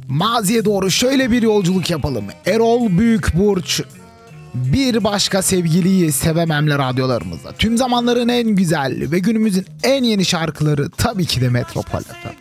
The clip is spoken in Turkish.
Maziye doğru şöyle bir yolculuk yapalım. Erol Büyükburç, Bir Başka Sevgiliyi Sevemem'le radyolarımızda. Tüm zamanların en güzel ve günümüzün en yeni şarkıları tabii ki de Metropol FM.